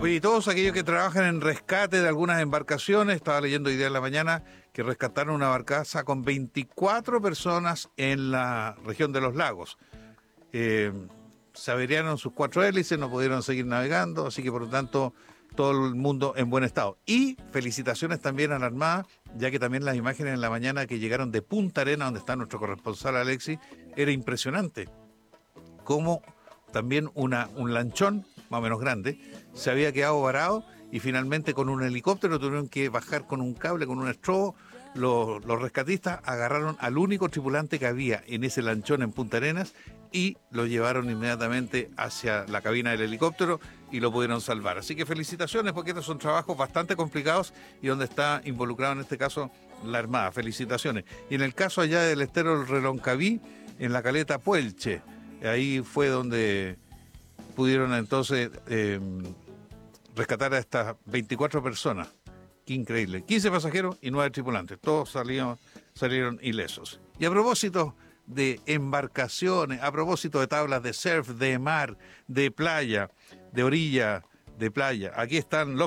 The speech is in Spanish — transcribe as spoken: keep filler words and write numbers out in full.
Oye, y todos aquellos que trabajan en rescate de algunas embarcaciones, estaba leyendo hoy día en la mañana que rescataron una barcaza con veinticuatro personas en la región de los lagos. Eh, se averiaron sus cuatro hélices, no pudieron seguir navegando, así que por lo tanto todo el mundo en buen estado. Y felicitaciones también a la Armada, ya que también las imágenes en la mañana que llegaron de Punta Arenas, donde está nuestro corresponsal Alexis, era impresionante. Cómo también una, un lanchón, más o menos grande, se había quedado varado y finalmente con un helicóptero tuvieron que bajar con un cable, con un estrobo. Los, los rescatistas agarraron al único tripulante que había en ese lanchón en Punta Arenas y lo llevaron inmediatamente hacia la cabina del helicóptero y lo pudieron salvar. Así que felicitaciones, porque estos son trabajos bastante complicados y donde está involucrado en este caso la Armada. Felicitaciones. Y en el caso allá del estero del Reloncaví, en la caleta Puelche, ahí fue donde pudieron entonces eh, rescatar a estas veinticuatro personas. Qué increíble. quince pasajeros y nueve tripulantes. Todos salieron, salieron ilesos. Y a propósito de embarcaciones, a propósito de tablas de surf, de mar, de playa, de orilla, de playa, aquí están los